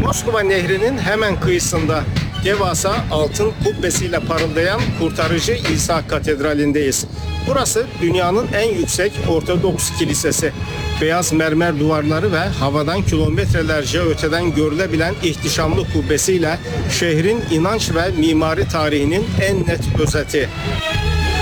Moskova Nehri'nin hemen kıyısında devasa altın kubbesiyle parıldayan Kurtarıcı İsa Katedrali'ndeyiz. Burası dünyanın en yüksek Ortodoks kilisesi. Beyaz mermer duvarları ve havadan kilometrelerce öteden görülebilen ihtişamlı kubbesiyle şehrin inanç ve mimari tarihinin en net özeti.